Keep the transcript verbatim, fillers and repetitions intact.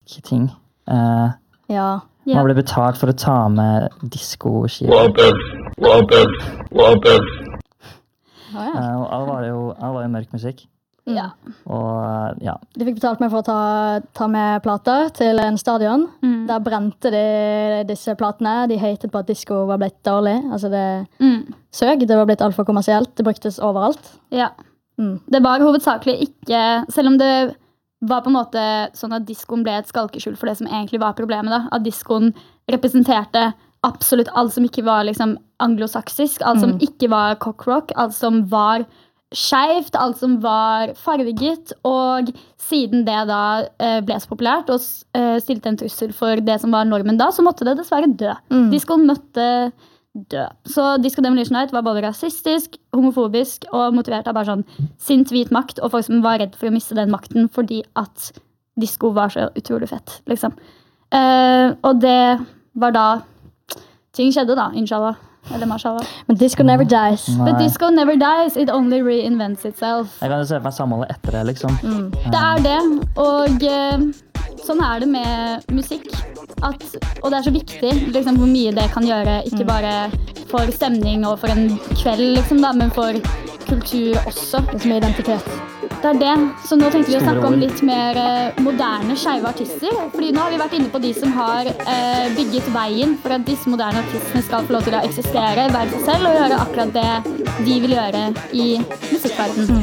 ting. Uh, Ja. Man ble betalt for å ta med diskoskiver. Oh, ja. Uh, og alle var det jo, alle var jo mørk musikk. Ja. Og ja. De fikk betalt meg for å ta, ta med plater til en stadion. Mm. Der brente de disse platene. De hatet på at disco var blitt dårlig. Altså det Mm. søg, det var blitt alt for kommersielt. Det bruktes overalt. Ja. Mm. Det var hovedsakelig ikke, selv om det var på en måte sånn at diskoen ble et skalkeskjul for det som egentlig var problemet da. At diskoen representerte absolutt alt som ikke var liksom anglosaksisk, alt som Mm. ikke var cockrock, alt som var skjevt, alt som var farget, og siden det da eh, ble så populært og eh, stilte en trussel for det som var normen da, så måtte det dessverre dø. Mm. Diskoen måtte dø. Så Disco Demolition Night var både rasistisk, homofobisk og motivert av bare sånn sint hvit makt, og folk som var redd for å miste den makten fordi at disco var så utrolig fett, liksom. Eh, og det var da ting skjedde da, inshallah. Eller mashallah. Men disco never dies. Nei. But disco never dies, it only reinvents itself. Jeg kan jo se for meg samholdet etter det, liksom. Mm. Det er det, og eh, sånn er det med musikk. At, og det er så viktig liksom, hvor mye det kan gjøre, ikke bare for stemning og for en kveld, liksom, da, men for kultur også. Det som er identitet. Det er det. Så nå tenkte vi å Store snakke om ord. litt mer eh, moderne skeive artister. Fordi nå har vi vært inne på de som har eh, bygget veien for at disse moderne artistene skal få lov til å eksistere, være seg selv og gjøre akkurat det de vil gjøre i musikkverdenen.